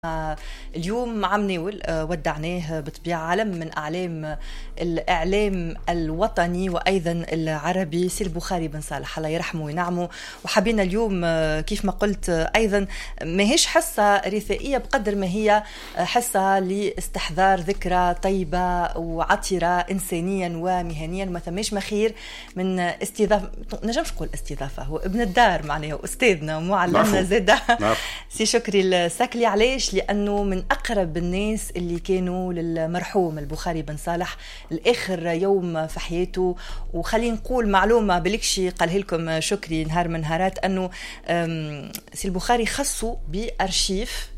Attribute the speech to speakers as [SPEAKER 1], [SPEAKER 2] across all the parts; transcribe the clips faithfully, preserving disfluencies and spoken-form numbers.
[SPEAKER 1] اليوم عم ناول ودعناه بطبيعة علم من أعلام الإعلام الوطني وأيضا العربي سي البخاري بن صالح الله يرحمه وينعمه. وحبينا اليوم كيف ما قلت أيضا ما هيش حصة رثائية بقدر ما هي حصة لاستحضار ذكرى طيبة وعطرة إنسانيا ومهنيا. ما ثماش مخير من استضافة، نجمش نقول استضافة، هو ابن الدار معناه أستاذنا ومعلمنا زادة سي شكري السكلي. علاش؟ لأنه من أقرب الناس اللي كانوا للمرحوم البخاري بن صالح الآخر يوم في حياته. وخلينا نقول معلومة بلكشي قاله لكم شكري نهار من نهارات، أنه سي البخاري خصوا بأرشيف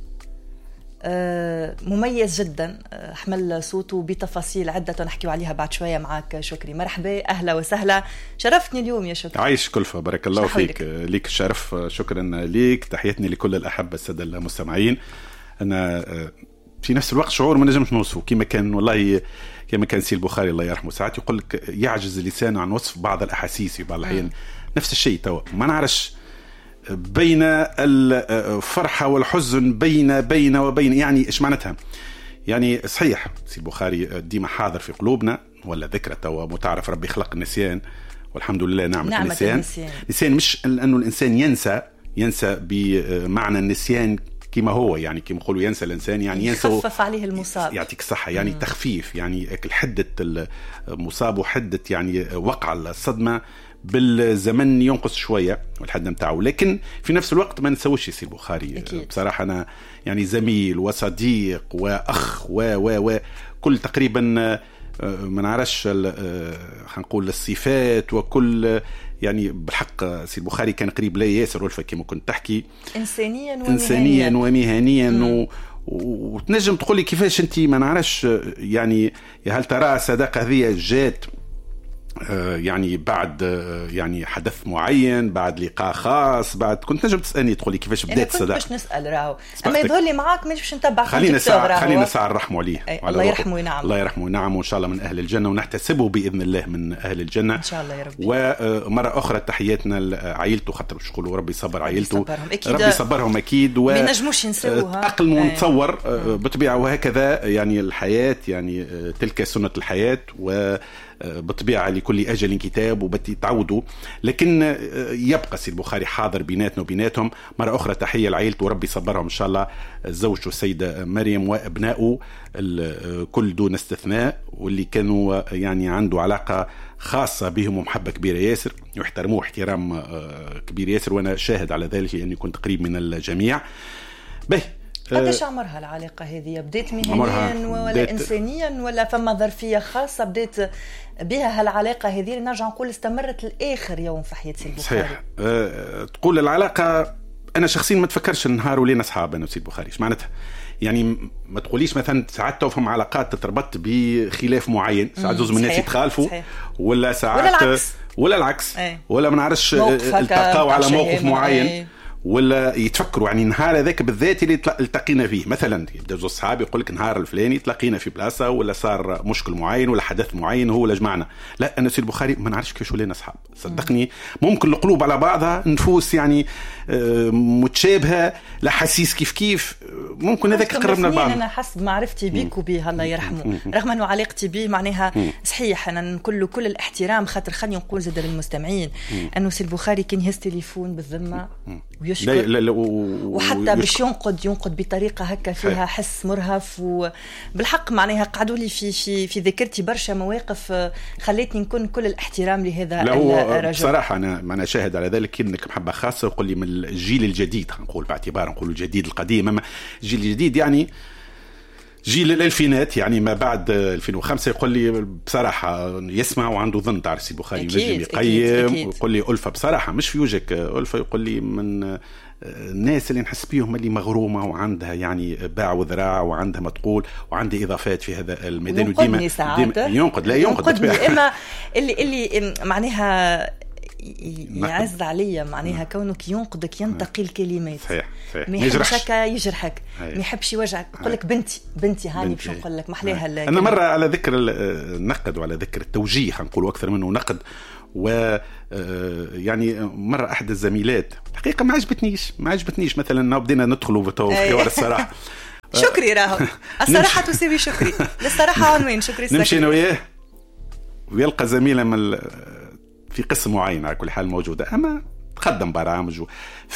[SPEAKER 1] مميز جدا حمل صوته بتفاصيل عدة نحكي عليها بعد شوية معك شكري. مرحبا، أهلا وسهلا، شرفتني اليوم يا شكري.
[SPEAKER 2] عايش كلفة، بارك الله فيك. ليك الشرف، شكرا ليك. تحياتني لكل الأحبة السادة المستمعين. أنا في نفس الوقت شعور ما نجمش نوصفه كما كان، والله كما كان سي البخاري الله يرحمه ساعات يقول لك يعجز اللسان عن وصف بعض الأحاسيس في بعض الأحيان. نفس الشيء توا ما نعرفش بين الفرحة والحزن، بين بين وبين، يعني إيش معناتها؟ يعني صحيح سي البخاري ديما حاضر في قلوبنا، ولا ذكرى توا متعرف ربي خلق النسيان والحمد لله نعمة, نعمة النسيان. النسيان مش أنه الإنسان ينسى ينسى بمعنى النسيان كما هو، يعني كما يقولوا ينسى الإنسان، يعني ينسى
[SPEAKER 1] يخفف عليه المصاب،
[SPEAKER 2] يعطيك الصحة، يعني مم. تخفيف، يعني حدة المصاب وحدة يعني وقع الصدمة بالزمن ينقص شوية والحد متاعه. لكن في نفس الوقت ما نسويش سي البخاري أكيد. بصراحة أنا يعني زميل وصديق وأخ و و و كل تقريبا ما نعرفش هنقول الصفات وكل، يعني بالحق سي البخاري كان قريب لي ياسر ولفة كما كنت تحكي،
[SPEAKER 1] إنسانيا ومهنيا
[SPEAKER 2] إنسانيا ومهنيا و... وتنجم تقولي كيفاش أنت ما نعرفش، يعني هل ترى صداقة هذه جات يعني بعد يعني حدث معين، بعد لقاء خاص، بعد كنت نجم تسألني تقولي كيفاش بدأت الصداقة؟
[SPEAKER 1] أنا كنت باش نسأل راهو، أما يظهر لي معاك مش نتبع
[SPEAKER 2] خلينا ساعة خلينا ساعة نرحموا عليه،
[SPEAKER 1] الله يرحمه وينعمه،
[SPEAKER 2] الله يرحمه وينعمه، وإن شاء الله من أهل الجنة، ونحتسبه بإذن الله من أهل الجنة
[SPEAKER 1] إن شاء الله يا رب.
[SPEAKER 2] ومرة أخرى تحياتنا لعائلته، خاطر باش نقولوا ربي يصبر عائلته، ربي يصبرهم أكيد،
[SPEAKER 1] وما نجموش نسوها
[SPEAKER 2] أقل ما نتصور بطبيعة، وهكذا يعني الحياة، يعني تلك سنة الحياة و بطبيعة لكل أجل كتاب وبتي تعودوا. لكن يبقى سي البخاري حاضر بيناتنا وبيناتهم. مرة أخرى تحية لعائلته وربي يصبرهم إن شاء الله، زوجته السيدة مريم وأبنائه الكل دون استثناء، واللي كانوا يعني عنده علاقة خاصة بهم ومحبة كبيرة ياسر، ويحترموه احترام كبير ياسر، وأنا شاهد على ذلك لأني كنت قريب من الجميع. به
[SPEAKER 1] قداش عمرها العلاقة هذه؟ بديت مهنيا ولا إنسانيا ولا فما ظرفية خاصة بديت بها هالعلاقة هذه؟ نرجع نقول استمرت الآخر يوم في حياة سي البخاري.
[SPEAKER 2] صحيح. أه تقول العلاقة، أنا شخصيا ما تفكرش النهار ولينا أصحاب أنا وسي البخاري. إيش معناتها؟ يعني ما تقوليش مثلا ساعات توفهم علاقات تتربط بخلاف معين، ساعات زوز من الناس يتخالفوا، ولا ساعات
[SPEAKER 1] ولا العكس
[SPEAKER 2] ولا العكس
[SPEAKER 1] ايه.
[SPEAKER 2] ولا ما نعرفش التقاو على موقف معين ايه. ولا يتفكروا يعني نهار هذاك بالذات اللي التقينا فيه، مثلا يبدا زوج صحاب يقول لك نهار الفلاني تلاقينا في بلاصه، ولا صار مشكل معين ولا حدث معين هو اللي جمعنا. لا انا سي البخاري ما نعرفش كيفاش ولينا اصحاب، صدقني. ممكن القلوب على بعضها، نفوس يعني متشابهه، الاحاسيس كيف كيف، ممكن هذاك قربنا لبعض.
[SPEAKER 1] انا حسب معرفتي بيك وبيه الله يرحمه، رغم انه علاقتي به معناها صحيح انا نقول كل الاحترام، خاطر خلينا نقول زاد للمستمعين انه سي البخاري كان يهز تليفون بالذمه ويشكر، لا لا لا و... وحتى باش ينقد ينقد بطريقه هكا فيها حس مرهف. وبالحق معناها قعدوا لي في في في ذاكرتي برشا مواقف خلتني نكون كل الاحترام لهذا الرجل.
[SPEAKER 2] بصراحه انا انا شاهد على ذلك، انك محبه خاصه وقول لي من الجيل الجديد، نقول باعتبار نقول الجديد القديم، اما الجيل الجديد يعني جيل الألفينات، يعني ما بعد ألفين وخمسة، يقول لي بصراحة يسمع وعنده ظن تعرف سي البخاري ينجم يقيم، ويقول لي ألفة بصراحة مش في وجهك ألفة، يقول لي من الناس اللي نحس بيهم اللي مغرومة وعندها يعني باع وذراع وعندها ما تقول وعندها إضافات في هذا الميدان،
[SPEAKER 1] وديما
[SPEAKER 2] ينقد لا ينقد
[SPEAKER 1] إما اللي اللي معناها يعز عليا معناها كونك ينقدك ينتقي الكلمات،
[SPEAKER 2] صحيح صحيح،
[SPEAKER 1] ما يحبش هكا يجرحك، ما يحبش يوجعك، يقول لك بنتي بنتي هاني باش نقول لك محلاها.
[SPEAKER 2] انا مره على ذكر النقد وعلى ذكر التوجيه نقول اكثر منه نقد، و يعني مرة أحد الزميلات الحقيقة ما عجبتنيش ما عجبتنيش مثلا بدينا ندخلوا في حوار الصراحة
[SPEAKER 1] شكري راهو الصراحه تساوي شكري للصراحه عنوان شكري السكري.
[SPEAKER 2] نمشي انا وياه ويلقى زميله من في قسم معين على كل حال موجوده، اما تقدم برامج و... ف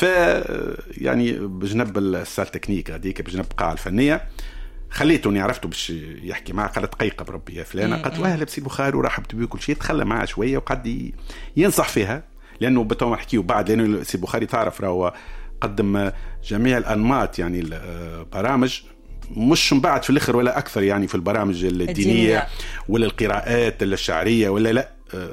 [SPEAKER 2] يعني بجنب السال تكنيك هذيك بجنب القاعه الفنيه خليتوني عرفته باش يحكي معه، قال دقيقه بربي يا فلانه، قالت له اهلا بسي البخاري ورحبت بيه كل شيء، تخلى معاه شويه وقعد ينصح فيها لانه بتوما نحكيو بعد، لانه سي البخاري تعرف راهو قدم جميع الانماط يعني البرامج، مش من بعد في الاخر ولا اكثر يعني في البرامج الدينيه ولا القراءات الشعريه ولا لا،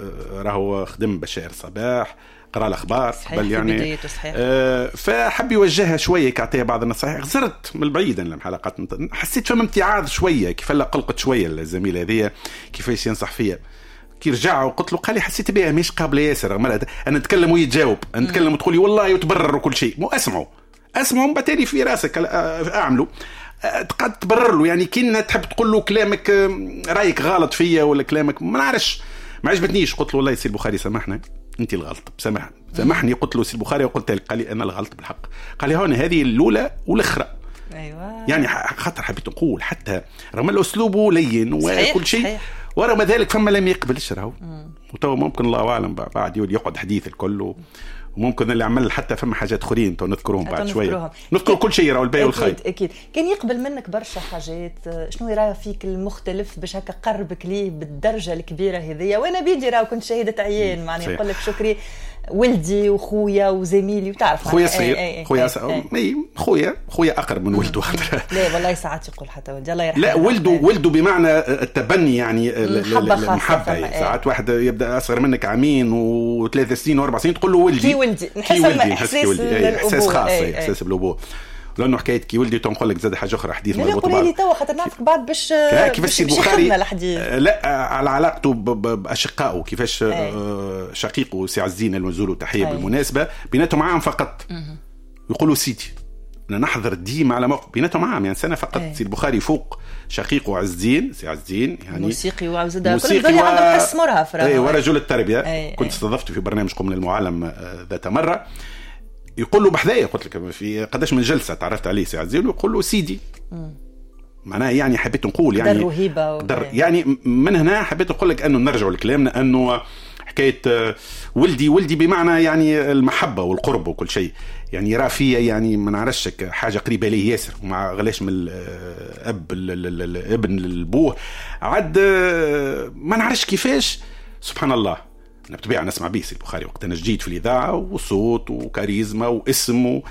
[SPEAKER 2] راهو خدم بشائر صباح قرأ الأخبار
[SPEAKER 1] بل يعني
[SPEAKER 2] آه فحب يوجهها شوية كعطيها بعض النصائح. غزرت من بعيدا لما حلقات حسيت فما امتعاض شوية، كيف لا قلقت شوية الزميلة هذه كيفاش ينصح فيها، كي رجع وقلت له قال لي حسيت بها مش قابلة ياسر، أنا أتكلم ويتجاوب، أنا أتكلم وتقولي والله وتبرر وكل شيء، مو أسمعه أسمعه بتالي في راسك أعمله تقعد تبرر له، يعني كنا تحب تقول له كلامك رأيك غلط فيا ولا كلامك ما نعرفش ما عجبتنيش، قلت له والله سي البخاري سامحنا انت الغلط سامح سامحني، قلت له سي البخاري وقلت لك، قال لي انا الغلط بالحق، قال لي هون هذه الاولى والاخرى
[SPEAKER 1] ايوه
[SPEAKER 2] يعني خاطر حبيت نقول حتى رغم اسلوبه لين وكل شيء ورغم ذلك فما لم يقبلش راهو، وتو ممكن الله اعلم بعد يقعد حديث الكل، وممكن اللي عمل حتى فما حاجات اخرين تو نذكرهم بعد شويه، نذكر كل شيء راهو الباقي والخير.
[SPEAKER 1] اكيد اكيد كان يقبل منك برشا حاجات، شنو يرى فيك المختلف باش هكا قربك ليه بالدرجه الكبيره هذيا، وانا بيدي راهو كنت شاهده عيان معناها يقول لك شكري ولدي وخويا وزميلي وتعرف
[SPEAKER 2] خويا صغير خويا اي خويا خويا اقرب من ولده.
[SPEAKER 1] لا والله ساعات يقول حتى ولدي الله يرحمه،
[SPEAKER 2] لا ولده ولده بمعنى التبني يعني المحبه، ساعات واحد يبدا اصغر منك عامين وثلاث سنين واربع سنين تقول له ولدي
[SPEAKER 1] كي ولدي نحس
[SPEAKER 2] احساس خاص احساس بالابوه، لانه حكايه كي ولدي تنقول لك زاد حاجه اخرى حديث
[SPEAKER 1] مربوط بعض. لا توا خاطر نعرفك بعد باش
[SPEAKER 2] كيفاش البخاري لا على علاقته باشقائه، كيفاش أي. شقيقه سي عزين المنزول تحيه بالمناسبه بيناتهم عام فقط، يقولوا سيدي انا نحضر ديما على موقف بيناتهم عام يعني سنه فقط. أي. سي البخاري فوق شقيقه عزين سي عزين يعني
[SPEAKER 1] موسيقي وعزده كل دول عنده حس مرهف
[SPEAKER 2] اي ورجل التربيه. أي. كنت استضفته في برنامج قم للمعلم ذات مره يقول له بحذايا قلت لك في قداش من جلسه تعرفت عليه سي عزيز ويقول له سيدي معناه يعني حبيت نقول يعني
[SPEAKER 1] رهيبه
[SPEAKER 2] يعني من هنا حبيت اقول لك انه نرجع لكلامنا انه حكايه ولدي ولدي بمعنى يعني المحبه والقرب وكل شيء، يعني يرى فيا يعني ما نعرفش حاجه قريبه ليه ياسر ومع غلاش من الاب الابن للبوه عاد ما نعرفش كيفاش سبحان الله. أنا بطبيعة نسمع بيه سي البخاري وقت أنا جديد في الإذاعة وصوت وكاريزما واسم و...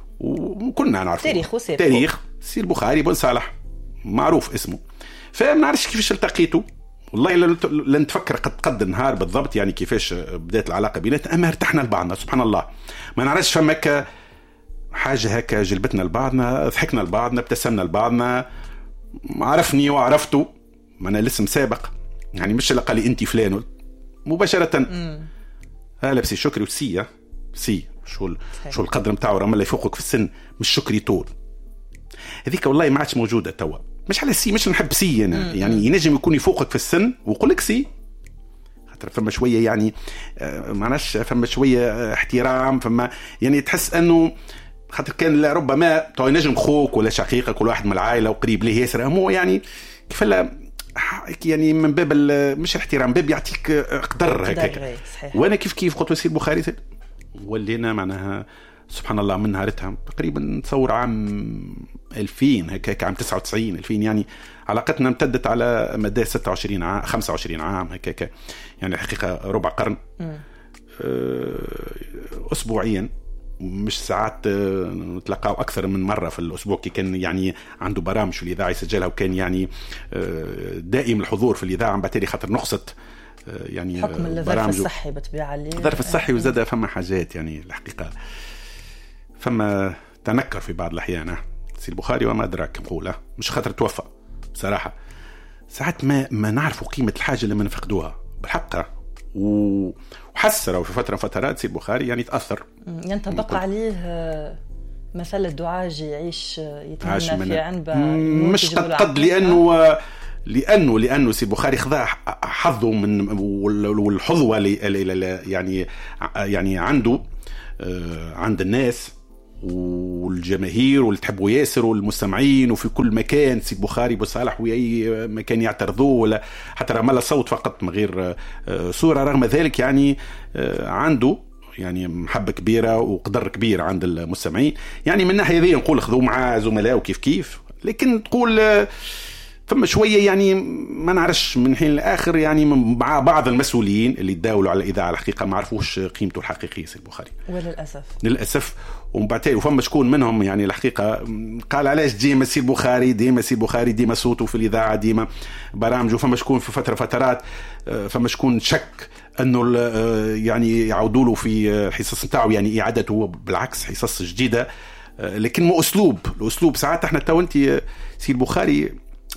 [SPEAKER 2] وكنا نعرفه
[SPEAKER 1] تاريخ وسير
[SPEAKER 2] تاريخ سي البخاري بن صالح معروف اسمه، فما نعرفش كيفاش التقيته والله لن تفكر قد قد النهار بالضبط يعني كيفاش بدأت العلاقة بيناتنا، أما ارتحنا لبعضنا سبحان الله. ما نعرفش فمك حاجة هكا جلبتنا لبعضنا، ضحكنا لبعضنا، ابتسمنا لبعضنا، عرفني وعرفته ما أنا لسه مسابق يعني مش اللي قال لي أنت فلان مباشرة. هلا بسي شكري وسية سي شو شو القدر متاعه رغم اللي يفوقك في السن مش شكري طول هذيك والله ما عادش موجودة توا، مش على سي مش نحب سي أنا مم. يعني ينجم يكون يفوقك في السن ويقول لك سي خاطر فما شوية يعني ما ناش فما شوية احترام فما يعني تحس أنه خاطر كان ربما تو ينجم خوك ولا شقيقك ولا واحد من العائلة وقريب ليه ياسر هو يعني كيف لا يعني من باب مش احترام باب يعطيك قدر هكاك. وانا كيف كيف قلت سي البخاري ولينا معناها سبحان الله من نهارتها تقريبا نتصور عام ألفين هكاك عام تسعة وتسعين ألفين يعني علاقتنا امتدت على مدى ستة وعشرين عام خمسة وعشرين عام هكاك يعني الحقيقه ربع قرن. اسبوعيا مش ساعات نتلقاو أكثر من مرة في الأسبوع كي كان يعني عنده برامج في الإذاعة يسجلها وكان يعني دائم الحضور في الإذاعة بتالي خاطر نقصت يعني
[SPEAKER 1] حكم الظرف الصحي بطبيعة اللي
[SPEAKER 2] الظرف الصحي وزادة فما حاجات يعني الحقيقة فما تنكر في بعض الأحيان سي البخاري وما أدراك نقوله مش خاطر توفى بصراحة ساعات ما ما نعرفوا قيمة الحاجة اللي ما نفقدوها بالحق وحسروا في فترة فترات سي البخاري يعني تأثر
[SPEAKER 1] ينطبق عليه مثل الدعاجي يعيش يتمنى في عنبة
[SPEAKER 2] مش قد قد لأنه لأنه لأنه سي البخاري خذا حظه من والحظوة يعني يعني عنده عند الناس والجماهير واللي تحبوا ياسر والمستمعين وفي كل مكان سي بخاري بصالح وأي مكان يعترضوه ولا حتى رمال صوت فقط من غير صورة. رغم ذلك يعني عنده يعني محبة كبيرة وقدر كبير عند المستمعين. يعني من ناحية ذي نقول خذوا معاه زملاء وكيف كيف، لكن تقول فما شوية يعني ما نعرفش من حين لآخر يعني مع بعض المسؤولين اللي يداولوا على الإذاعة الحقيقة ما عرفوش قيمته الحقيقية سي البخاري
[SPEAKER 1] وللأسف
[SPEAKER 2] للأسف. ومن بعد وفما شكون منهم يعني الحقيقة قال علاش ديما سي البخاري ديما سي البخاري ديما صوته في الإذاعة ديما برامجه. فما شكون في فترة فترات فما شكون شك أنه يعني يعودوا له في الحصص نتاعو يعني إعادته بالعكس حصص جديدة، لكن مو أسلوب الأسلوب ساعات احنا تو انت سي البخاري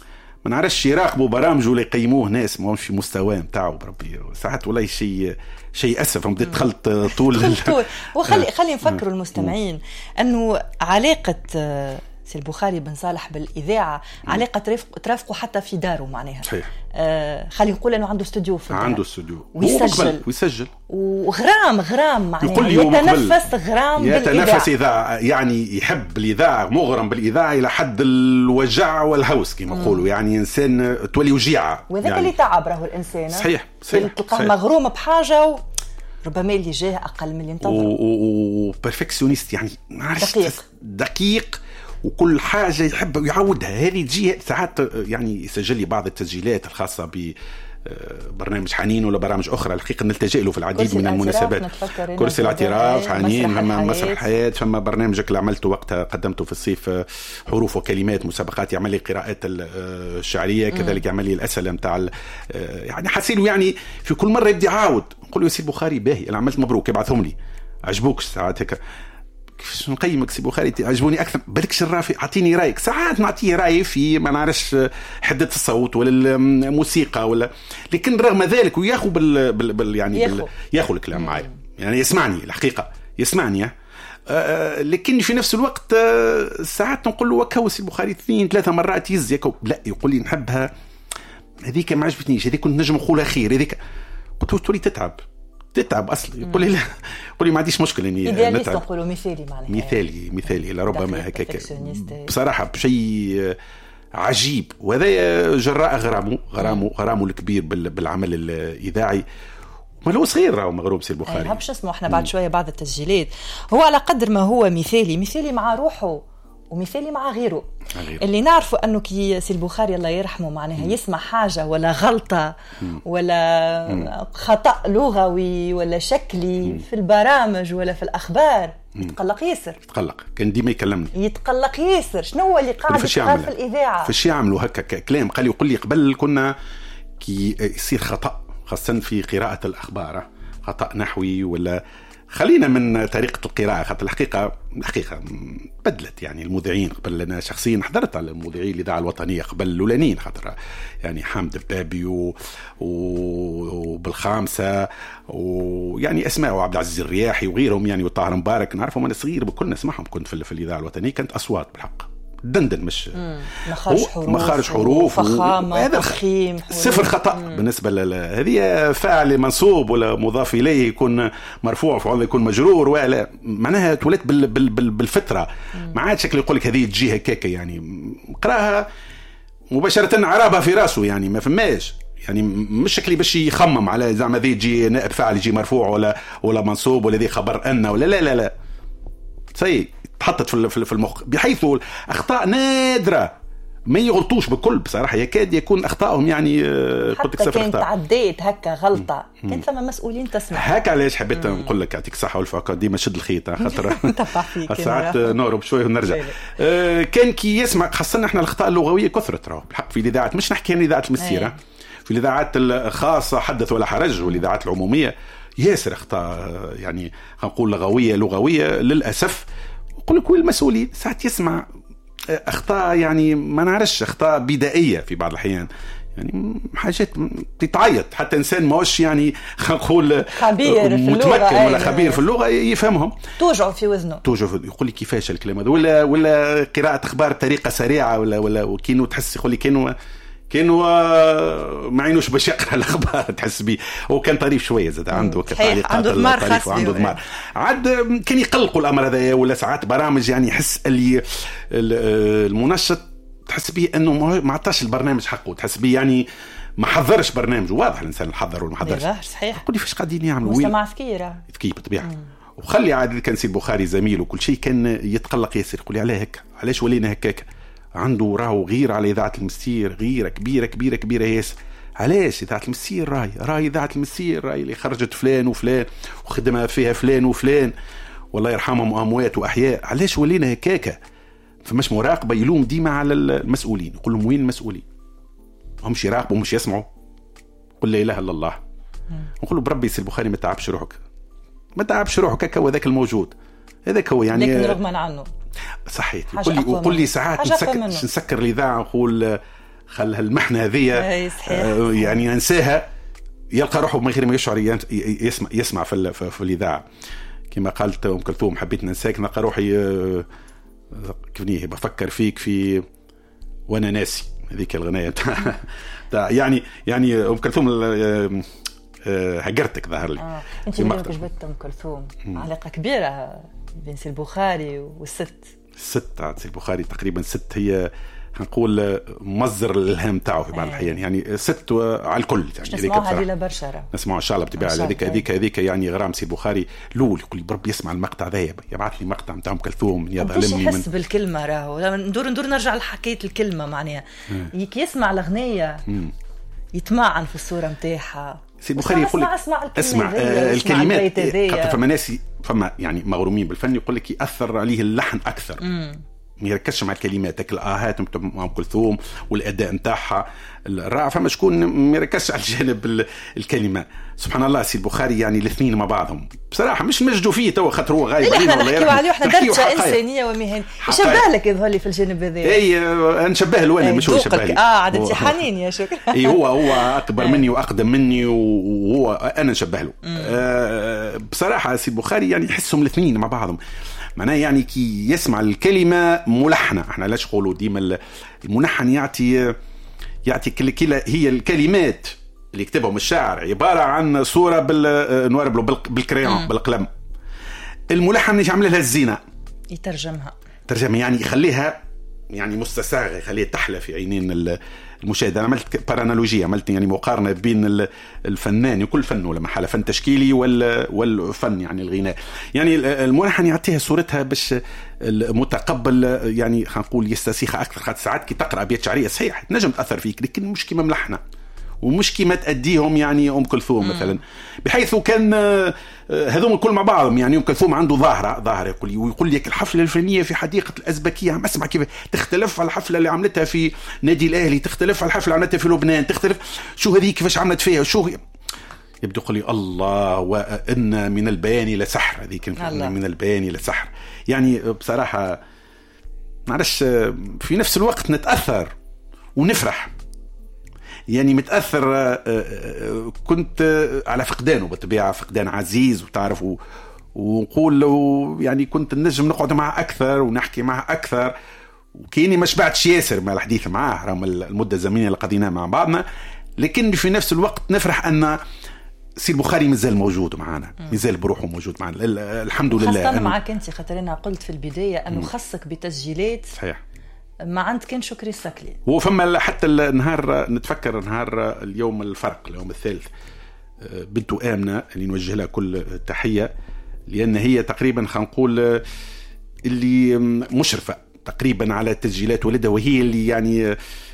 [SPEAKER 2] ما نعرفش يراقبوا برامجه ولا يقيموه ناس ما همش في مستواه نتاعو بربي ساعات ولا شيء شيء اسف هم بديت دخلت طول
[SPEAKER 1] وخلي خلي نفكروا المستمعين انه علاقه سي البخاري بن صالح بالإذاعة علاقة ترافقه حتى في داره معناها.
[SPEAKER 2] صحيح.
[SPEAKER 1] آه خلي نقول أنه عنده استوديو في الدار.
[SPEAKER 2] عنده استوديو
[SPEAKER 1] ويسجل
[SPEAKER 2] ويسجل
[SPEAKER 1] وغرام غرام معناها
[SPEAKER 2] يتنفس
[SPEAKER 1] غرام
[SPEAKER 2] بالإذاعة يتنفس إذاعة يعني يحب الإذاعة مغرم بالإذاعة إلى حد الوجع والهوس كما يقولوا يعني إنسان تولي وجيعة
[SPEAKER 1] وذاك
[SPEAKER 2] يعني.
[SPEAKER 1] اللي تعب راهو الإنسان
[SPEAKER 2] صحيح صحيح
[SPEAKER 1] تلقاه مغروم بحاجة و... ربما اللي جاه أقل من اللي انتظر
[SPEAKER 2] وبرفكسيونيست يعني
[SPEAKER 1] دقيق
[SPEAKER 2] دقيق وكل حاجة يحب يعودها. هذه تجي ساعات يعني يسجل لي بعض التسجيلات الخاصة ب برنامج حنين ولا برامج أخرى الحقيقة نلتجئ له في العديد من المناسبات. كرسي الاعتراف حنين فما مسرح الحياة فما برنامجك اللي عملته وقتها قدمته في الصيف حروف وكلمات مسابقات يعمل لي قراءات الشعرية كذلك يعمل لي الأسئلة متاع يعني حسيله يعني في كل مرة يبدي عاود نقول له يا سي البخاري باهي أنا عملت مبروك يبعثهم لي عجبوك ساعات هيك كيفاش نقيمك سي بخاري عجبوني اكثر بالكش الرافي اعطيني رايك. ساعات نعطيه راي في ما نعرفش حده الصوت ولا الموسيقى ولا لكن رغم ذلك وياخذ بال, بال, بال يعني
[SPEAKER 1] ياخو.
[SPEAKER 2] بال ياخذ الكلام معي يعني يسمعني الحقيقه يسمعني آه لكن في نفس الوقت آه ساعات نقول له وكاو سي بخاري اثنين ثلاثه مرات يز يكو لا يقول لي نحبها هذيك ما عجبتنيش هذيك كنت نجم نقولها خير هذيك قلت له تولي تتعب تتعب اصلا يقول لي لا يقول لي ما عنديش مشكله اني
[SPEAKER 1] ايدياليست نقولوا مثالي معناها
[SPEAKER 2] مثالي مثالي لربما هكاك بصراحه بشيء عجيب وهذا جراء غرامه غرامه غرامه الكبير بالعمل الاذاعي ما هو صغير راهو مغروب سي البخاري
[SPEAKER 1] باش اسمه احنا بعد شويه بعض التسجيلات هو على قدر ما هو مثالي مثالي مع روحه ومثالي مع غيره. غيره اللي نعرفه أنه كي سي البخاري الله يرحمه معناها مم. يسمع حاجة ولا غلطة مم. ولا مم. خطأ لغوي ولا شكلي مم. في البرامج ولا في الأخبار مم. يتقلق ياسر
[SPEAKER 2] يتقلق كان ديما يكلمني
[SPEAKER 1] يتقلق ياسر شنو هو اللي قاعد يقال في الإذاعة
[SPEAKER 2] فاش يعملوا هكا كلام قال يقول لي قبل كنا كي يصير خطأ خاصة في قراءة الأخبار خطأ نحوي ولا خلينا من طريقة القراءة خاطر الحقيقة الحقيقة بدلت يعني المذيعين قبل أنا شخصيا حضرت على المذيعين الإذاعة الوطنية قبل الأولانيين خاطر يعني حامد البابي و... وبالخامسة ويعني أسماء وعبد العزيز الرياحي وغيرهم يعني وطاهر مبارك نعرفهم أنا صغير بكل نسمعهم كنت في, في الإذاعة الوطنية كانت أصوات بالحق دندن مش
[SPEAKER 1] مخارج حروف
[SPEAKER 2] مخارج حروف
[SPEAKER 1] وفخامة وتخيم
[SPEAKER 2] صفر خطأ مم. بالنسبة لهذه فاعل منصوب ولا مضاف إليه يكون مرفوع فعل يكون مجرور ولا معناها تولت بال بال بال بالفترة ما عاد شكل يقولك هذه تجي هكاك يعني قراها مباشرة عرابها في راسه يعني ما فماش يعني مش شكلي باش يخمم على زعما ذي يجي نائب فاعل يجي مرفوع ولا ولا منصوب ولا ذي خبر أن ولا لا لا لا سي تحطت في المخ بحيث أخطاء نادرة ما يغلطوش بكل بصراحة يكاد يكون أخطائهم يعني
[SPEAKER 1] حتى كانت تعديت هكا غلطة كانت ثم مسؤولين تسمع
[SPEAKER 2] هكا علاش حبيت نقول لك يعطيك الصحة والعافية ديما شد الخيط خاطر ساعات نهرب شوية ونرجع آه كان كي يسمع خاصة احنا الأخطاء اللغوية كثرت راهو بالحق في الإذاعات مش نحكي عن إذاعة المسيرة في الإذاعات الخاصة حدث ولا حرج والإذاعات العمومية ياسر أخطاء يعني نقول لغوية لغوية للأسف يقول لك المسؤولين ساعات يسمع أخطاء يعني ما نعرفش أخطاء بدائية في بعض الأحيان يعني حاجات تتعيط حتى إنسان ماهوش يعني نقول
[SPEAKER 1] خبير
[SPEAKER 2] متمكن ولا خبير في اللغة يفهمهم
[SPEAKER 1] توجعوا في وزنه
[SPEAKER 2] توجعوا يقول لي كيفاش الكلام هذا ولا ولا قراءة أخبار بطريقة سريعة ولا ولا وكينو تحس يقول لي كانوا كان هو ما عينوش باش يقرا الاخبار تحس بيه. هو كان طريف شويه زاد عنده
[SPEAKER 1] تعليقات عنده ضمار خاص
[SPEAKER 2] وعنده ضمار عاد كان يقلقوا الامر هذا. ولا ساعات برامج يعني يحس اللي المنشط تحس بيه انه ما عطاش البرنامج حقه، تحس بيه يعني ما حضرش برنامج. واضح الانسان الحضر ولا ما حضرش.
[SPEAKER 1] صحيح.
[SPEAKER 2] قول لي فاش قاعدين يعملوا
[SPEAKER 1] مجتمع ذكي
[SPEAKER 2] ذكي بالطبيعه. وخلي عاد كان سي البخاري زميل وكل شيء كان يتقلق ياسر. يقول لي علاه هكا، علاش ولينا هكاك؟ عنده راهو غير على اذاعه المسير، غيره كبيره كبيره كبيره ياسر. علاش اذاعه المسير؟ راي راي اذاعه المسير راي اللي خرجت فلان وفلان وخدمها فيها فلان وفلان والله يرحمهم اموات واحياء. علاش ولينا هكاك؟ فماش مراقبه. يلوم ديما على المسؤولين، يقول لهم وين المسؤولين؟ همش يراقبوا مش يسمعوا. قل لا اله الا الله. نقول له بربي سي البخاري ما تعبش روحك، ما تعبش روحك، هكا هو ذاك الموجود هذاك هو يعني.
[SPEAKER 1] لكن رغما عنه
[SPEAKER 2] صحيح. يقول لي وقول لي ساعات نسكر, نسكر الاذاعه نقول خلها المحنه هذه آه يعني ننساها. يلقى روحه من غير ما يشعر يسمع يسمع في, في, في الاذاعه. كما قالت ام كلثوم حبيت ننساك، نلقى روحي آه كيفني بفكر فيك في وانا ناسي. هذيك الغنايه تاع يعني يعني ام كلثوم هجرتك ظهر لي.
[SPEAKER 1] اه انت اللي جبت ام كلثوم علاقه كبيره بين سي البخاري والست.
[SPEAKER 2] الست تاع سي البخاري تقريبا ست هي نقول مصدر الالهام تاعه في بعض الاحيان. يعني ست على الكل يعني.
[SPEAKER 1] نسمعها هذه برشا
[SPEAKER 2] نسمعها ان شاء الله بطبيعه. هذيك هذيك هذيك يعني غرام سي البخاري الاول يقول لي بربي يسمع المقطع ذا، يبعث لي مقطع نتاع ام كلثوم يا ظلمني.
[SPEAKER 1] من يحس بالكلمه راهو ندور ندور نرجع لحكايه الكلمه معناها كي يسمع الاغنيه يتمعن في الصوره نتاعها.
[SPEAKER 2] سي البخاري يقول لك اسمع, اسمع آه الكلمات. خاطر فما ناس فما يعني مغرومين بالفن يقول لك ياثر عليه اللحن اكثر. مم. ما يركزش مع الكلمات. الاهات نتاع ام كلثوم والاداء نتاعها الرائع. فما شكون ما يركزش على الجانب الكلمه. سبحان الله سي البخاري يعني الاثنين مع بعضهم بصراحه مش مجدوا فيه تو خاطر هو غايب
[SPEAKER 1] علينا. احنا نحكيو عليه احنا درجه انسانيه ومهنيه. يشبه لك يظهر لي في الجانب هذا.
[SPEAKER 2] اي نشبه له انا مش هو يشبه لي.
[SPEAKER 1] اه عاد حنين يا شكرا.
[SPEAKER 2] اي هو هو اكبر مني واقدم مني وهو انا نشبه له. آه بصراحه سي البخاري يعني يحسهم الاثنين مع بعضهم. معناه يعني كي يسمع الكلمه ملحنه. احنا لاش نقولوا ديما الملحن يعطي يعطي كل هي الكلمات اللي يكتبهم الشاعر عباره عن صوره بالنوار بالكريون بالقلم. الملحن يعمل لها الزينه،
[SPEAKER 1] يترجمها
[SPEAKER 2] ترجمه يعني يخليها يعني مستساغه، يخليها تحلى في عينين المشاهد. انا عملت بارانالوجيه، عملت يعني مقارنه بين الفنان وكل فن ولا محاله فن تشكيلي والفن يعني الغناء. يعني الملحن يعطيها صورتها باش المتقبل يعني خلينا نقول يستسيخها اكثر. خاطر ساعات كي تقرا ابيات شعريه صحيح تنجم تاثر فيك لكن مش كيما ملحنه ومش كيما تأديهم يعني أم كلثوم مثلا. بحيث كان هذوم الكل مع بعضهم. يعني أم كلثوم عنده ظاهرة ظاهرة يقول ويقول لك الحفلة الفنية في حديقة الأزبكية عم أسمع كيف تختلف على الحفلة اللي عملتها في نادي الأهلي، تختلف على الحفلة اللي عملتها في لبنان، تختلف شو هذه كيفاش عملت فيها شو. يبدو يقول لي الله وإن من البيان لسحر. هذيك من البيان لسحر. يعني بصراحة معلش في نفس الوقت نتأثر ونفرح. يعني متأثر كنت على فقدانه بالطبيعة، فقدان عزيز وتعرف، ونقول له يعني كنت نجم نقعد معه أكثر ونحكي معه أكثر. وكيني ما شبعتش ياسر مع الحديث معه رغم المدة الزمنية اللي قضيناها مع بعضنا، لكن في نفس الوقت نفرح أن سي البخاري مازال موجود معنا، مازال بروحه موجود معنا الحمد لله.
[SPEAKER 1] خاصة معك أنت خاطر أنا قلت في البداية أنه خصك بتسجيلات
[SPEAKER 2] صحيح
[SPEAKER 1] ما عند كان شكري السكلي.
[SPEAKER 2] وفما حتى النهار نتفكر نهار اليوم الفرق اليوم الثالث بنته آمنة اللي نوجه لها كل تحية، لأن هي تقريبا خلينا نقول اللي مشرفة تقريبا على تسجيلات ولدها، وهي اللي يعني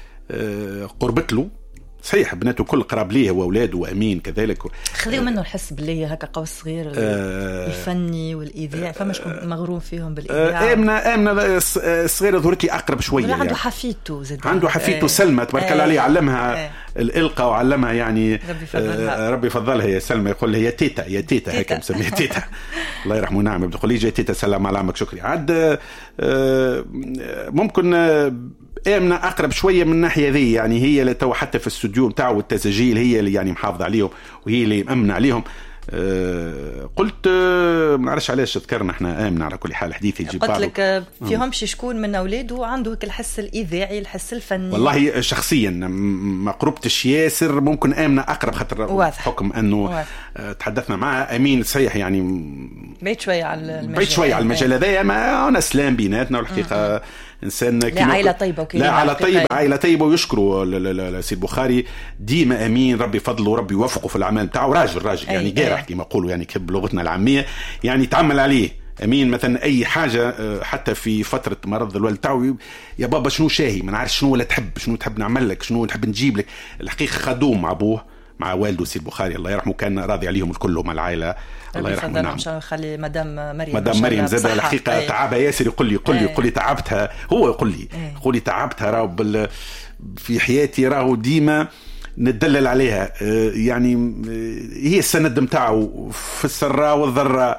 [SPEAKER 2] قربت له. صحيح بناته كل قراب ليه واولاده وامين كذلك.
[SPEAKER 1] خذوا منه الحس باللي هكا قوس صغير آه الفني والاذاعه. فما شكون مغروم فيهم بالاذاعه.
[SPEAKER 2] امنه امنه الصغيره ظهرت لي اقرب شويه.
[SPEAKER 1] عنده
[SPEAKER 2] يعني
[SPEAKER 1] حفيدته زاد،
[SPEAKER 2] عنده حفيدته سلمى تبارك الله عليه، علمها الالقاء وعلمها يعني
[SPEAKER 1] ربي يفضلها.
[SPEAKER 2] آه ربي يفضلها يا سلمى. يقول لها يا تيتا يا تيتا هيك مسميها تيتا الله يرحمه. نعم بتقول لي جاي تيتا سلام على عمك شكري. عاد آه ممكن آه آمنة أقرب شوية من الناحية ذي، يعني هي اللي تو حتى في الاستوديو نتاعو والتسجيل هي اللي يعني محافظة عليهم وهي اللي مأمنة عليهم. أه قلت أه ما نعرفش علاش ذكرنا احنا امن على كل حال حديث يجيب
[SPEAKER 1] قلت لك فيهمش شكون من اولاده عنده هيك الحس الاذاعي الحس الفني.
[SPEAKER 2] والله شخصيا ما قربتش ياسر، ممكن امنه اقرب خاطر حكم انه أه تحدثنا معها امين صحيح يعني
[SPEAKER 1] بعيد شويه على المجال
[SPEAKER 2] بعيد شويه على المجال هذايا، ما انا سلام بيناتنا والحقيقه انسان
[SPEAKER 1] لا عائله طيبه
[SPEAKER 2] لا عائله طيبه عائله طيبه ويشكروا سي البخاري ديما امين، ربي فضله وربي يوفقه في الاعمال نتاعو، راجل راجل يعني قارح كما يقولوا يعني بلغتنا العاميه، يعني تعمل عليه امين مثلا اي حاجه حتى في فتره مرض الوالد تاعو يا بابا شنو شاهي ما نعرفش شنو ولا تحب شنو تحب نعمل لك شنو نحب نجيب لك. الحقيقه خدوم مع ابوه مع والده سي البخاري الله يرحمه، كان راضي عليهم الكل مع العائله الله يرحمه. نعم
[SPEAKER 1] خلي مدام مريم
[SPEAKER 2] مدام مريم زاد الحقيقه أي. تعبها ياسر، يقول لي يقول لي يقول لي تعبتها، هو يقول لي يقول لي تعبتها راهو بال في حياتي راهو ديما ندلل عليها يعني هي السند نتاعو في السراء والضراء.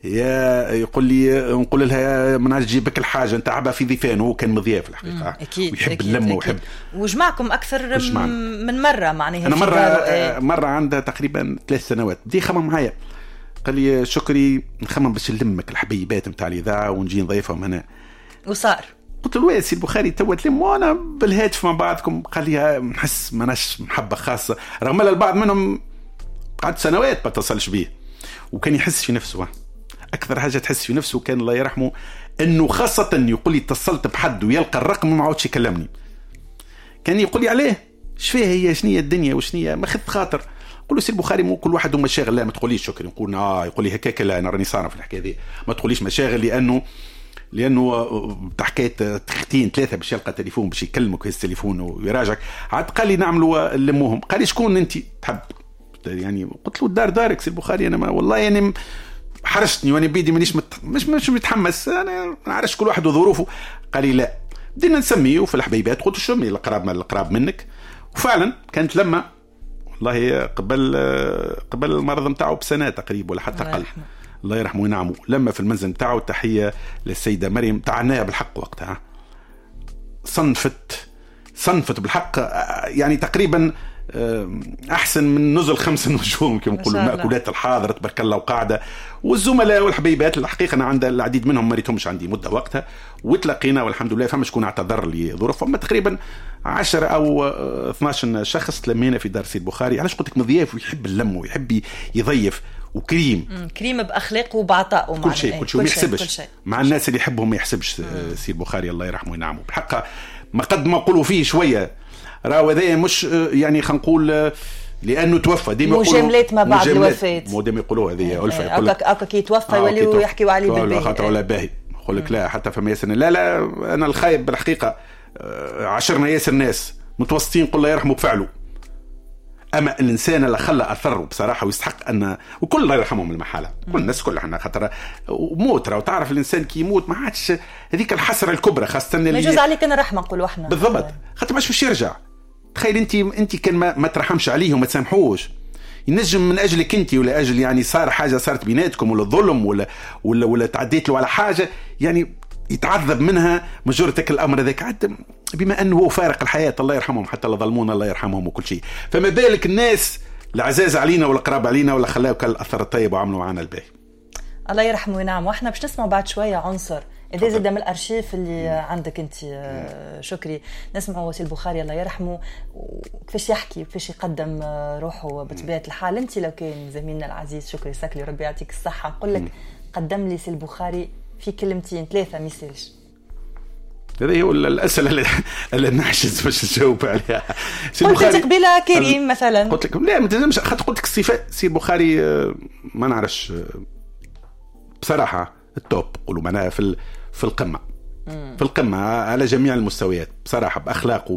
[SPEAKER 2] يا يقول لي نقول لها ما نعرفش جيبك الحاجه انت عبها في ضيفان، وهو كان مضياف الحقيقه
[SPEAKER 1] أكيد
[SPEAKER 2] ويحب
[SPEAKER 1] أكيد
[SPEAKER 2] اللمه
[SPEAKER 1] أكيد.
[SPEAKER 2] ويحب
[SPEAKER 1] وجمعكم اكثر وجمعنا. من مره معناها
[SPEAKER 2] انا مره آه مره عندها تقريبا ثلاث سنوات بدي يخمم معايا قال لي شكري نخمم باش نلمك الحبيبات نتاع الاذاعه ونجي نضيفهم هنا
[SPEAKER 1] وصار.
[SPEAKER 2] قلت له وين سي البخاري توا تلم وانا بالهاتف مع بعضكم؟ قال لي نحس ماناش محبه خاصه، رغم ان البعض منهم قعد سنوات ما تصلش بيه وكان يحس في نفسه. اكثر حاجه تحس في نفسه كان الله يرحمه انه خاصه يقول لي اتصلت بحد ويلقى الرقم ما عودش يكلمني، كان يقول لي عليه شفيه هي شنية الدنيا وشنية ما خذت خاطر. قول له سي البخاري مو كل واحد مشاغل، لا ما تقوليش شكرا نقول اه يقول لي هكاك لا انا راني صانع في الحكايه دي ما تقوليش مشاغل، لانه لانه حكايه تختين ثلاثه باش يلقى تليفون باش يكلمك هز التليفون ويراجعك. عاد قال لي نعملوا نلموهم، قال لي شكون انت تحب يعني؟ قلت له الدار دارك سي البخاري انا ما والله يعني حرشتني وانا بيدي مانيش مت... مش مش متحمس انا نعرفش كل واحد وظروفه. قال لي لا بدينا نسميه في الحبيبات، قلت شو من القراب من القراب منك، وفعلا كانت لما والله قبل قبل المرض نتاعو بسنه تقريبا ولا حتى اقل الله يرحمه وينعمه. لما في المنزل نتاعو تحيه للسيده مريم تعناها بالحق وقتها، صنفت صنفت بالحق يعني تقريبا احسن من نزل خمس نجوم كما نقولوا مأكولات الحاضره تبارك الله وقاعده. والزملاء والحبيبات الحقيقه انا عند العديد منهم ما ريتهمش عندي مده وقتها وتلاقينا والحمد لله، فما شكون اعتذر لي ظروف، فما تقريبا عشرة او اثناش شخص تلمينا في دار سي البخاري. علاش قلت لك مضياف ويحب اللم ويحب يضيف وكريم
[SPEAKER 1] كريم باخلاقه وبعطائه
[SPEAKER 2] كل شيء كل شيء ما يحسبش مع الناس اللي يحبهم ما يحسبش سي البخاري الله يرحمه وينعمه. بحق ما قد ما نقولوا فيه شويه راهو هذا مش يعني خلينا نقول لانه توفى ديما يقولوا
[SPEAKER 1] مجاملات ما بعد الوفاه
[SPEAKER 2] مو ديما يقولوا هذه الفه
[SPEAKER 1] يقول لك اكا كي توفى يوليو يحكيوا عليه بالباهي
[SPEAKER 2] خاطر ولا باهي يقول لك لا حتى فما ياسر لا لا انا الخايب بالحقيقه عشرنا ياسر ناس متوسطين قل الله يرحمه بفعله، اما الانسان اللي خلى اثره بصراحه ويستحق ان وكل الله يرحمهم المحاله كل الناس كلها احنا خاطر موت راه تعرف الانسان كي يموت ما عادش هذيك الحسره الكبرى خاصه اللي
[SPEAKER 1] يجوز عليك انا رحمه نقولوا احنا
[SPEAKER 2] بالضبط خاطر ماش باش يرجع. تخيل انت انت كان ما, ما ترحمش عليه وما تسامحوش ينجم من اجلك انت ولا اجل يعني صار حاجه صارت بيناتكم ولا ظلم ولا ولا ولا تعديت له على حاجه يعني يتعذب منها مجرتك الامر ذاك عاد بما انه هو فارق الحياه الله يرحمهم حتى لا ظلمونا الله يرحمهم وكل شيء. فما بالك الناس العزاز علينا ولا قراب علينا ولا خلاو كالاثر الطيب وعملوا معنا الباقي الله
[SPEAKER 1] يرحمه وينعم. واحنا باش نسمع بعد شويه عنصر إذا زاد من الأرشيف اللي عندك أنت شكري نسمعوا سي البخاري الله يرحمه كيفاش يحكي كيفاش يقدم روحه بطبيعة الحال. أنت لو كان زميلنا العزيز شكري ساكلي ربي يعطيك الصحة نقول لك قدم لي سي البخاري في كلمتين ثلاثة ميساج.
[SPEAKER 2] هذه هو الأسئلة اللي نحجز باش نجاوب عليها.
[SPEAKER 1] قلت لك قبيلة كريم مثلا
[SPEAKER 2] قلت لك لا ما تنجمش خاطر قلت لك الصفات سي البخاري ما نعرفش بصراحة التوب قولوا معناها في في القمة في القمة على جميع المستويات بصراحة بأخلاقه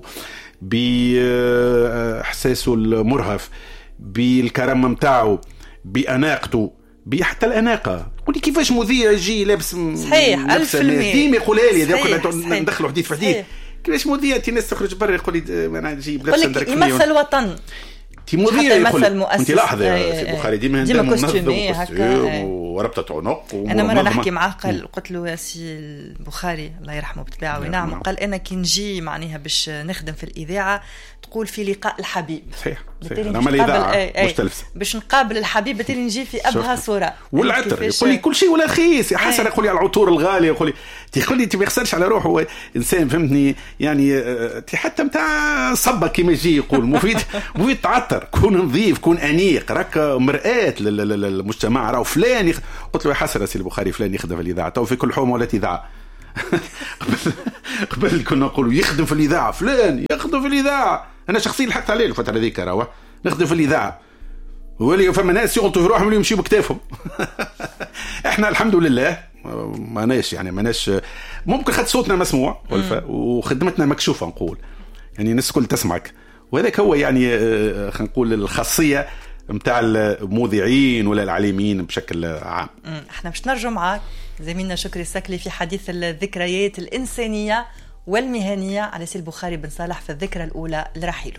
[SPEAKER 2] بإحساسه المرهف بالكرم متاعه بأناقته بحتى الأناقة. قولي كيفاش مذيع يجي لابس
[SPEAKER 1] صحيح ألف المية
[SPEAKER 2] ديما يقولها لي هذا ندخلوا حديث في حديث كيفاش مذيع تي ناس تخرج برا يقول لي انا نجيب
[SPEAKER 1] لابس يمثل الوطن
[SPEAKER 2] تي مذيع
[SPEAKER 1] يمثل مؤسس
[SPEAKER 2] انت لاحظه يا سي البخاري ديما
[SPEAKER 1] ديما كوستيمي
[SPEAKER 2] هكا وربطه عنق.
[SPEAKER 1] انا مره نحكي معاه قال قلت له يا سي البخاري الله يرحمه بالطبيعه وينعم قال انا كي نجي معناها باش نخدم في الاذاعه تقول في لقاء الحبيب
[SPEAKER 2] صحيح
[SPEAKER 1] بالتالي باش نقابل مش تلفزة باش نقابل الحبيب بالتالي نجي في ابهى صوره.
[SPEAKER 2] والعطر يقول لي كل شيء ولا رخيص يا حسن، يقول لي على العطور الغاليه، يقول لي يقول لي انت ما يخسرش على روحه انسان فهمتني يعني حتى نتاع صبه كيما يجي يقول مفيد مفيد تعطر، كون نظيف كون انيق، راك مرآة للمجتمع. راهو فلان يخ... قلت له يا حسن سي البخاري فلان يخدم في الاذاعه تو في كل حومه ولا اذاعه قبل قبل كنا نقولوا يخدم في الاذاعه فلان يخدم في الاذاعه. انا شخصيا لحقت عليه الفتره هذيك راهو نخدم في الاذاعه، ولي فما ناس يغلطوا في روحهم يمشيوا بكتافهم. احنا الحمد لله ما ناش يعني ما ناش ممكن خد صوتنا مسموع وخدمتنا مكشوفه نقول يعني الناس كل تسمعك، وهذاك هو يعني خلينا نقول الخاصيه متاع المذيعين ولا العالمين بشكل عام.
[SPEAKER 1] احنا باش نرجع معاك زميلنا شكري السكلي في حديث الذكريات الإنسانية والمهنية على سي البخاري بن صالح في الذكرى الأولى لرحيله.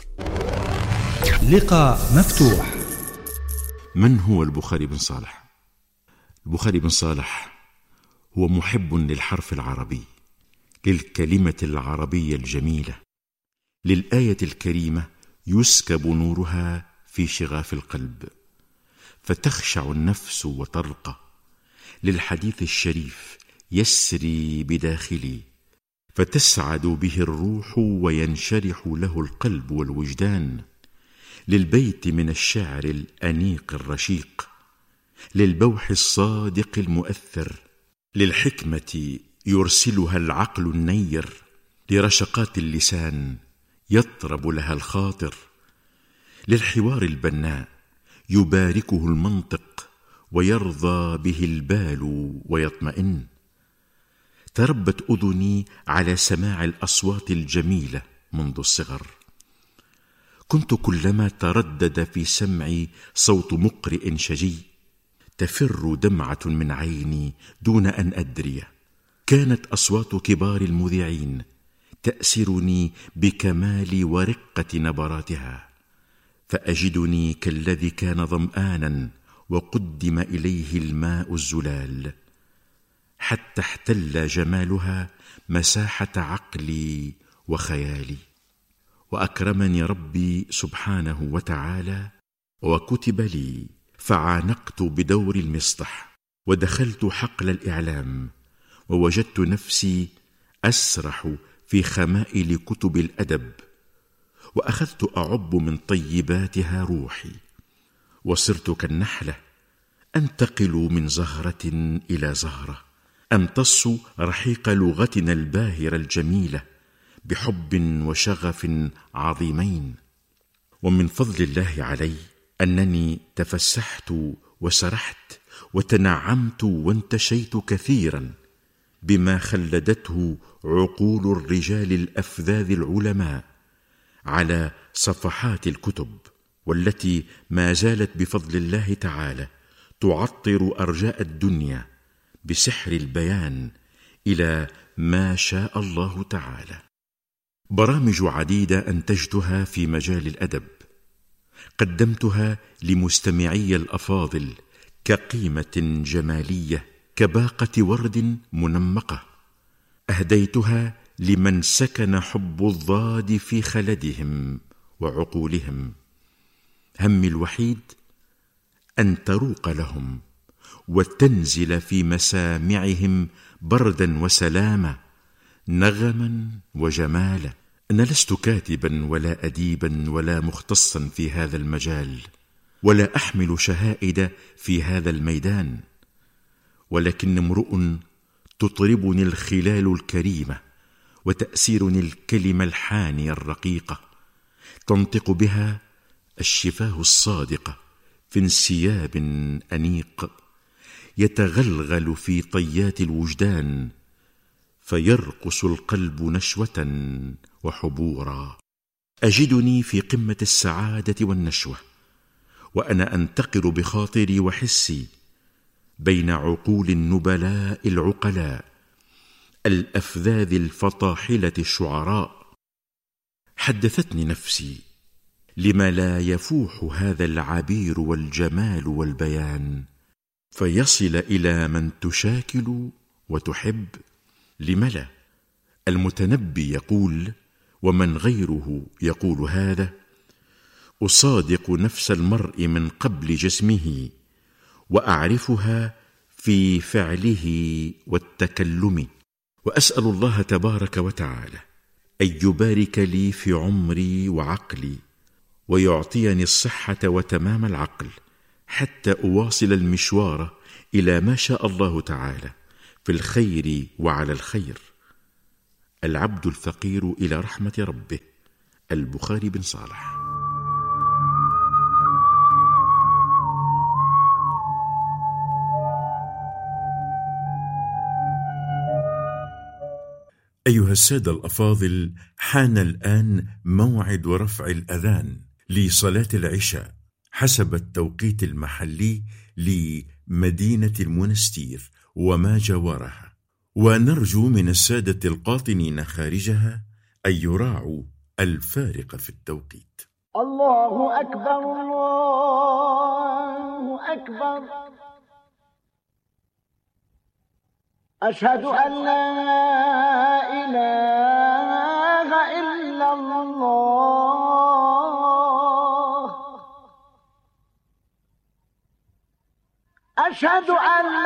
[SPEAKER 3] لقاء مفتوح.
[SPEAKER 4] من هو البخاري بن صالح؟ البخاري بن صالح هو محب للحرف العربي، للكلمة العربية الجميلة، للآية الكريمة يسكب نورها في شغاف القلب فتخشع النفس وترقى، للحديث الشريف يسري بداخلي فتسعد به الروح وينشرح له القلب والوجدان، للبيت من الشعر الأنيق الرشيق، للبوح الصادق المؤثر، للحكمة يرسلها العقل النير، لرشقات اللسان يطرب لها الخاطر، للحوار البناء يباركه المنطق ويرضى به البال ويطمئن. تربت أذني على سماع الأصوات الجميلة منذ الصغر، كنت كلما تردد في سمعي صوت مقرئ شجي تفر دمعة من عيني دون أن أدري. كانت أصوات كبار المذيعين تأسرني بكمال ورقة نبراتها، فأجدني كالذي كان ظمآنا وقدم إليه الماء الزلال، حتى احتل جمالها مساحة عقلي وخيالي. وأكرمني ربي سبحانه وتعالى وكتب لي فعانقت بدور المسطح، ودخلت حقل الإعلام ووجدت نفسي أسرح في خمائل كتب الأدب، وأخذت أعب من طيباتها روحي، وصرت كالنحلة أنتقل من زهرة إلى زهرة، أمتص رحيق لغتنا الباهرة الجميلة بحب وشغف عظيمين. ومن فضل الله علي أنني تفسحت وسرحت وتنعمت وانتشيت كثيرا بما خلدته عقول الرجال الأفذاذ العلماء على صفحات الكتب، والتي ما زالت بفضل الله تعالى تعطر أرجاء الدنيا بسحر البيان إلى ما شاء الله تعالى. برامج عديدة أنتجتها في مجال الأدب، قدمتها لمستمعي الأفاضل كقيمة جمالية كباقة ورد منمقة، أهديتها لمن سكن حب الضاد في خلدهم وعقولهم. همي الوحيد أن تروق لهم وتنزل في مسامعهم بردا وسلاما، نغما وجمالا. أنا لست كاتبا ولا أديبا ولا مختصا في هذا المجال، ولا أحمل شهائد في هذا الميدان، ولكن امرؤ تطربني الخلال الكريمة وتأسيرني الكلمة الحانية الرقيقة، تنطق بها الشفاه الصادقة في انسياب أنيق يتغلغل في طيات الوجدان، فيرقص القلب نشوة وحبورا. أجدني في قمة السعادة والنشوة وأنا أنتقل بخاطري وحسي بين عقول النبلاء العقلاء الأفذاذ الفطاحلة الشعراء. حدثتني نفسي لما لا يفوح هذا العبير والجمال والبيان فيصل إلى من تشاكل وتحب. لم لا؟ المتنبي يقول ومن غيره يقول هذا: أصادق نفس المرء من قبل جسمه، وأعرفها في فعله والتكلم. وأسأل الله تبارك وتعالى أن يبارك لي في عمري وعقلي، ويعطيني الصحة وتمام العقل، حتى أواصل المشوار إلى ما شاء الله تعالى في الخير وعلى الخير. العبد الفقير إلى رحمة ربه. البخاري بن صالح. أيها السادة الأفاضل، حان الآن موعد رفع الأذان لصلاة العشاء حسب التوقيت المحلي لمدينة المنستير وما جاورها، ونرجو من السادة القاطنين خارجها أن يراعوا الفارق في التوقيت.
[SPEAKER 3] الله أكبر الله أكبر، أشهد أن لا إله إلا الله، أشهد أن